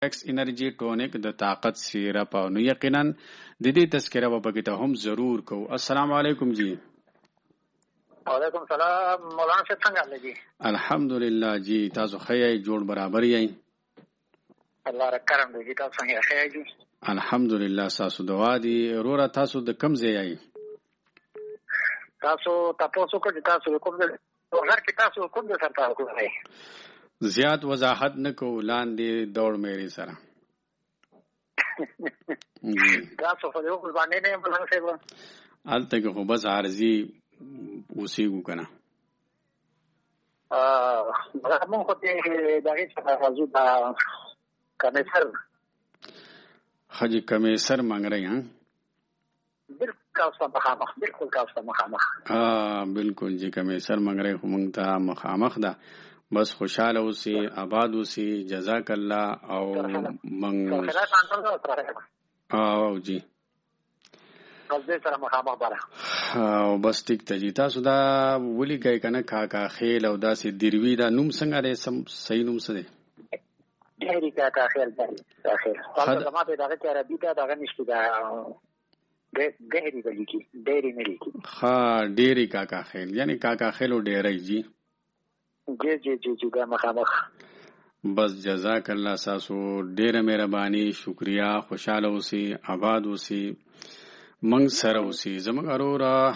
ایکس انرژي ټونیک د طاقت سیرپ او نو یقینا د دې تذکره به پکې ته هم ضرور کو. السلام علیکم جی. وعلیکم السلام مولانا صاحب څنګه حال دی؟ الحمدلله جی تاسو ښه جوړ برابر یې؟ الله را کرم دی. تاسو څنګه ښه یې؟ الحمدلله تاسو دعا دی. وروره تاسو د کوم ځای یې؟ تاسو تاسو کوم ځای ورګر کې تاسو کوم ځای سره تاسو کوی؟ زیات وضاحت نه کو لاندې دوړ مېری سره. تاسو په یو باندې نه مولانا صاحب الته کې خو بس عارضی اوسېږو کنه. مون خو دې دغه څه راځو دا کمیسر حاجی کمیسر منګرای ها بالکل کاوسته مخامخ بالکل جی کمیسر منګرای خو مونږ ته مخامخ ده. بس خوشاله اوسي آباد اوسي جزاک الله او منګ او جی او بس ټیک ته جی. تاسو دا ولي گئی کنه کاکا خیل او داسې دیروی دا نوم څنګه دی؟ سم صحیح نوم څه دی؟ ډېری کاکا خیل تاسو زما ته دغه عربي دا دغه نشته دا ډېری ولیکي ډېری نه لیکي. ها ډېری کاکا خیل یعنی کاکا خیل او ډېری جی جی دا مخامخ. بس جزاک الله تاسو ډېره مهرباني شکریا. خوشاله اوسي آباد اوسي منګ سره اوسي. زموږ اروره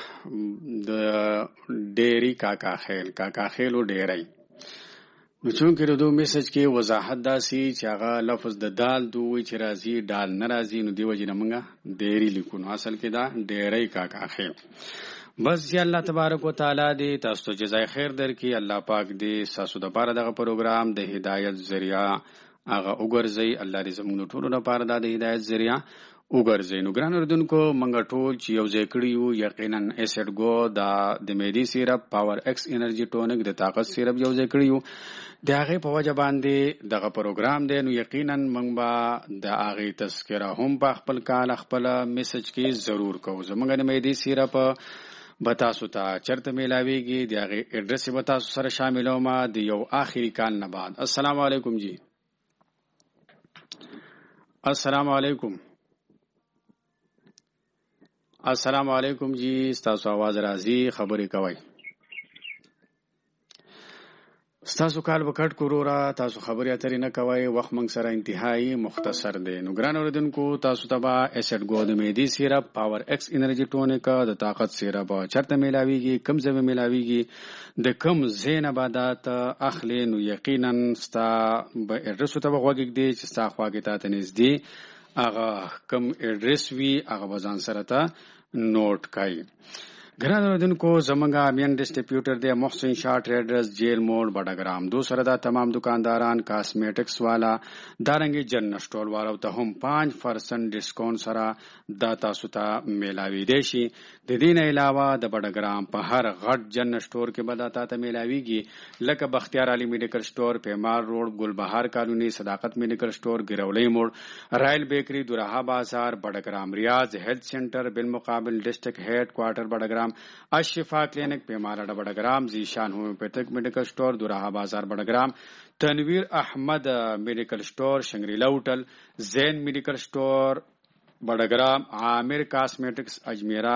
د ډېری کاکا خیل او ډېری نو چونکې د دو میسج کې وضاحت داسي چې هغه لفظ د دال دوی چې راځي ډال نه راځي نو دی وجه نه موږ ډېری لیکو. نو اصل کې دا ډېری کاکا خیل. بس یا الله تبارک وتعالى دې تاسو ته جزای خیر درکړي. الله پاک دې تاسو د لپاره دغه پروګرام د هدایت ذریعہ هغه وګرځي. الله دې زموږ ټولو لپاره د هدایت ذریعہ وګرځي. نو ګران اردوونکو منګه ټول چې یو ځای کړي یو یقینا ایسډ گو د میډي سیرپ پاور ایکس انرژي ټونیک د طاقت سیرپ یو ځای کړي یو د هغه په وجه باندې دغه پروګرام دی. نو یقینا موږ به د هغه تذکره هم په خپل کال خپل میسج کې ضرور کوو. زموږ د میډي سیرپ بتاسو ته چرته میلاویږي د هغه ایڈریس به تاسو سره شاملو ما د یو آخري کال نه بعد. السلام علیکم جی. السلام علیکم. السلام علیکم جی. تاسو आवाज راځي خبرې کوي. تاسو کال وکټ کورورا تاسو خبرې اترې نه کوي. وخت موږ سره انتهایی مختصر دی. نو ګران اوردونکو تاسو ته ایسډ گو د میډي سیرپ پاور ایکس انرژي ټونیک د طاقت سیرپ چرته میلاویږي کوم ځای میلاویږي د کوم زین عبادت اخلي. نو یقینا ستا به ایڈریس ته وګورئ چې ستا خواږه ته نږدې هغه کوم ایڈریس وی هغه بزان سره ته نوٹ کړئ. ګران اوردونکو زمونږه مین ډسټریبیوټر دی محسن شاه ټریډرز جیل موډ بډاګرام. دو سره دا تمام دکانداران کاسمیټکس والا دارنګي جنرل سٹور والو ته هم 5% ډیسکاونټ سره دا تاسو ته میلاوي دی شي. د دې نه علاوه د بډاګرام په هر غټ جنرل سٹور کې به دا ته میلاويږي لکه بختیار علي میډیکل سٹور پیمار روډ ګلبهار کالونی صداقت میډیکل سٹور ګرولۍ موډ رائل بیکری دوراها بازار بډاګرام ریاض هیلث سنټر بالمقابل ډسټرکټ هیډ کوارټر بډاګرام اشفا کلینک پیمارا بډاګرام زیشان هومیوپیتھک میډیکل سٹور دوراها بازار بډاګرام تنویر احمد میډیکل سٹور شنگریلا ہوٹل زین میډیکل سٹور بډاګرام عامر کاسمیټکس اجمیرا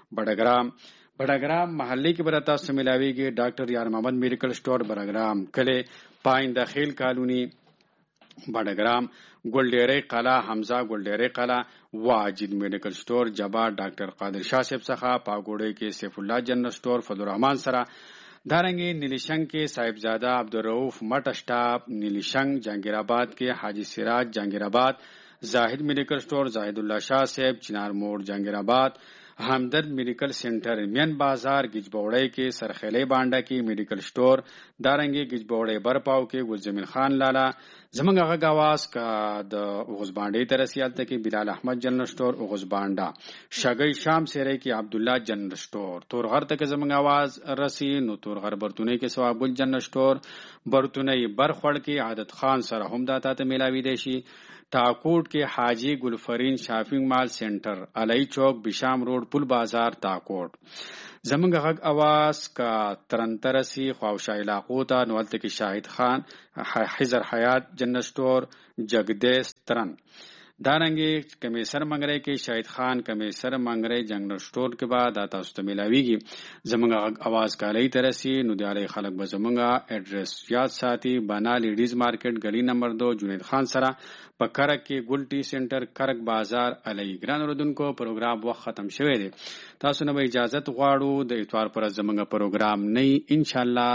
بډاګرام محلي کې برتا سره ملاويږي. ډاکټر یار محمد میډیکل سٹور بډاګرام کله پاین داخل کالونی بډاګرام ګلډيري قلا حمزه ګلډيري قلا واجد میډیکل سٹور جبا ډاکټر قادر شاه صاحب څخه پاګوړې کې سیف الله جنرل سٹور فضل الرحمن سره دارنګي نیلیشنګ کې صاحبزاده عبدالرؤف مټ اسټاپ نیلیشنګ جهانگیر آباد کې حاجی سراج جهانگیر آباد زاهد میډیکل سٹور زاهد الله شاه صاحب چنار موړ جهانگیر آباد همدرد میډیکل سنټر مین بازار گجبوړی کې سرخیلې بانډا کې میډیکل سٹور دارنګي گجبوړی برپاو کې ګلزمین خان لالا زمنګ هغه غواس کا د غزبانډي ترسیال ته کې بلال احمد جنرل سٹور غزبانډا شګي شام سره کې عبد الله جنرل سٹور تورغر ته کې زمنګ आवाज رسی نو تورغر برتونه کې ثواب ګل جنرل سٹور برتونه برخړ کې عادت خان سره هم داته ته ملاوي دي شي. تاکوٹ کے حاجی گلفرین شاپنگ مال سینٹر علی چوک بشام روڈ پل بازار تاکوٹ زمونږ غږ اواز کا ترنترسي خواوشا علاقو ته نو هلته کې شاهد خان حزر حیات جنرل سٹور جگدیش ترن دارنګي کمیسر منګري کې شاهد خان کمیسر منګري جنرل سٹور کې بعد تاسو ته ملاويږي زمونږ غږ اواز کالي ترسي نو دالي خلک به زمونږ اډرس یاد ساتي بنا لیډیز مارکیټ گلی نمبر 2 جنید خان سره په کرک کې ګلټي سنټر کرک بازار علي ګران اوردونکو پروګرام وخت ختم شوی دی تاسو نه اجازه غواړو د اتوار پر زمونږ پروګرام نه ان شاء الله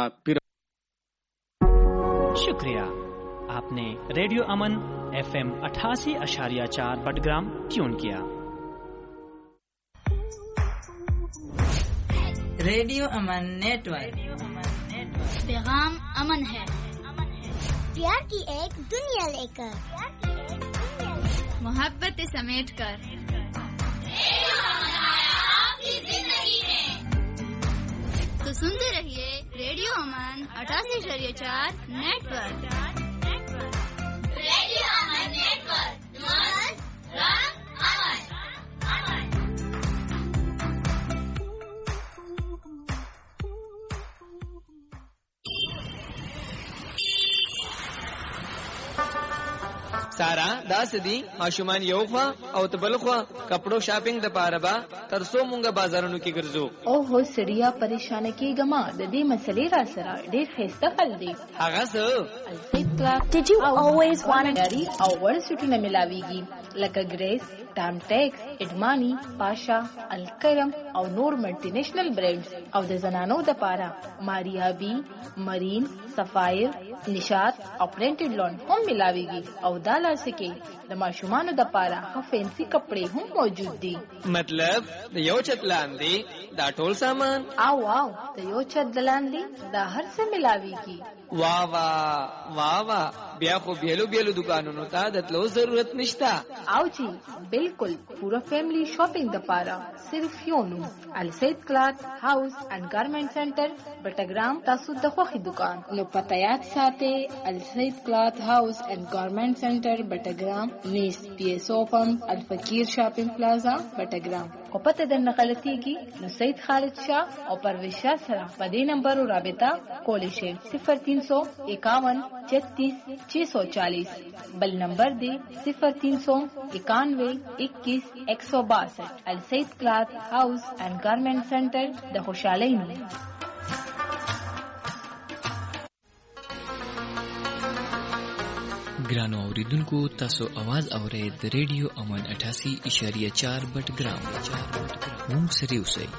शुक्रिया आपने रेडियो अमन FM 88.4 बटग्राम ट्यून किया। रेडियो अमन नेटवर्क पैगाम अमन है प्यार की एक दुनिया लेकर मोहब्बत समेट कर आपकी जिंदगी में तो सुनते रहिए रेडियो अमन 88.4 नेटवर्क। रेडियो अमन नेटवर्क سارا دا سدي ماشومان یو خوا او تبل خوا کپڑو شاپینګ د پاره با ترسو مونږه بازارونو کې ګرځو او هو سړیا پریشان کیګما د دې مسلې را سره ډېر خسته خل دی هغه څه Did you always want to او ورسټونه ملاويږي لکه ګریس ټام ټیکس اډمانی پاشا الکرم او نور ملټي نېشنل برانډز او د زنانو د پاره ماریا بی مرین سفایر نشاط او پرنټډ لون هم ملاويږي او دالا سکے د ماشومانو د پاره فینسی کپڑے هم موجود دي مطلب د یو چت لاندې دا ټول سامان او د یو چت لاندې دا هر څه ملاويږي واہ واہ واہ واہ بیا خو بیلو بیلو دکانونو ته د تلو ضرورت نشتا او جی بالکل پورا فیملی شاپنگ د پاره صرف یو نو السید کلات هاوس اینڈ گارمنٹ سنټر بټګرام تاسو د خوخي دکان نو پته یاد ساتي السید کلات هاوس اینڈ گارمنٹ سنټر بټګرام نیس پی ایس او پم الفقیر شاپنگ پلازا بټګرام کو پته د نقلتيږي نو سید خالد شاه او پرویز شاه سره په دې نمبر رابطه کولی شئ 0351 36 640 بل نمبر دی 0391 21 162 السید کلات هاوس اینڈ گارمنٹ سنټر د خوشحالۍ نوم ګرانو اوریدونکو تاسو आवाज اورئ د ریډیو امن 88.4 بټګرام مونږ سره اوسئ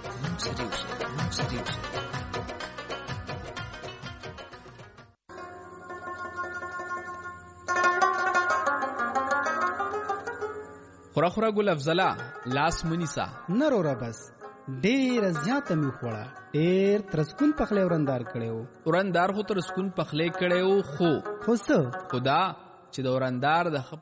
خورا ګل افضلا لاس منیسا نرورا بس ډیر زیاته می خوړه ډیر ترسکون پخله ورندار کړو ورندار خو ترسکون پخله کړو خو څه خدا چې د ورندار د خپ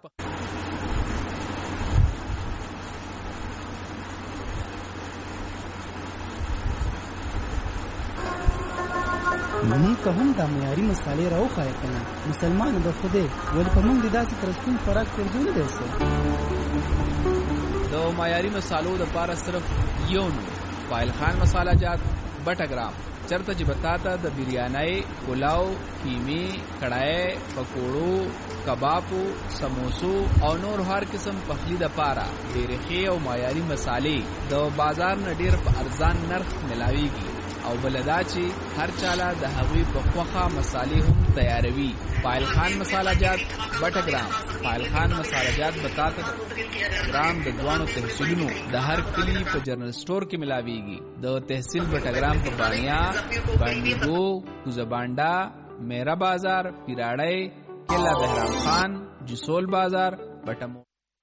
مونږ ته هم د معیاري مصالې راوخایې کنه مسلمان به خوده ول په موږ د داسې ترسکون خوراک ورزو نه دیسه د معیاري مصالو د پاره صرف یو نو فایل خان مساله جات بټګرام چرته چې بتاتا د بریانای پلاو کیمی کڑای پکوړو کبابو سموسو او نور هر قسم پخلی د پاره ډیرخي او معیاري مصالې د بازار نه ډیر په ارزان نرخ ملاويږي او بلدا چې هر چاله د هغوی په خوخه مصالې هم تیاروي فایل خان مساله جات بټګرام فایل خان مساله جات بتاتا ګرام د دوانو تحصیلونو د هر کلی په جنرال سٹور کې ملاويږي د تحصیل بټګرام په بانیا باندېګو کوزبانډا میرا بازار پیراړی کلا بهرام خان جسول بازار بټمو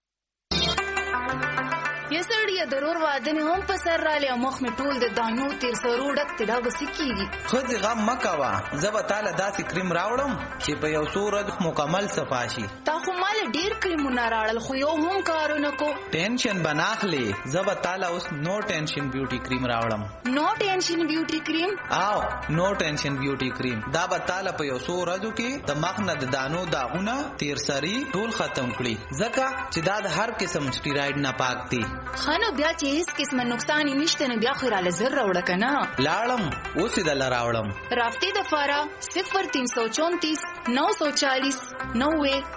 یسړی ضرور وادنه هم په سر را لې مخ می ټول د دانو تیر سرو ډک تدا بسکیږي خو دې غم مکوا زب تعالی داسې کریم راوړم چې په یو سورج مکمل صفاشي تا خو مال ډیر کریمونه راړل خو یو هم کارونه کو ټینشن بناخلې زب تعالی اوس نو ټینشن بیوټي کریم راوړم نو ټینشن بیوټي کریم او نو ټینشن بیوټي کریم دا به تعالی په یو سورج کې د مخ نه د دانو داغونه تیر سری ټول ختم کړي ځکه چې دا د هر قسم سټیراید نه پاک دي خانو بیا چې هیڅ قسم نقصان نشته نو بیا خو را لزر راوړه کنه. لاړم اوس دې راوړم. رافتی د فارا 0334 940 90